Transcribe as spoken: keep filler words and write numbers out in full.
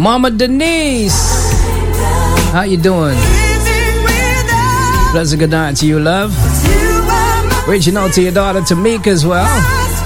Mama Denise, how you doing? Pleasant good night to you, love. Reaching out to your daughter Tamika as well.